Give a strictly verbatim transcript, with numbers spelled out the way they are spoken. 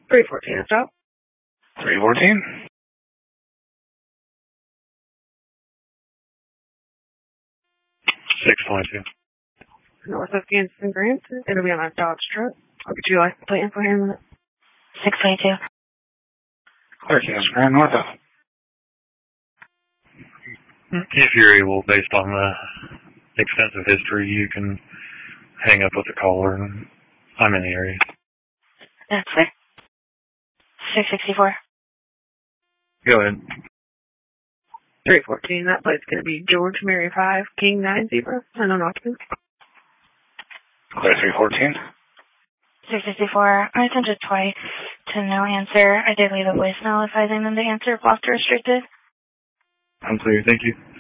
three fourteen, stop. three fourteen? six twenty-two. North of Kansas and Grant. It'll be on a Dodge truck. I'll get you like plate info here in a minute. six twenty-two. Clear Kansas Grant, north of. If you're able, based on the extensive history, you can hang up with the caller, and I'm in the area. That's clear. six sixty-four. Go ahead. three fourteen, that plate's going to be George Mary five, King nine zero, unknown occupant. Clear three fourteen. six sixty-four. I attempted twice to no answer. I did leave a voicemail advising them to answer blocked or restricted. I'm clear, thank you.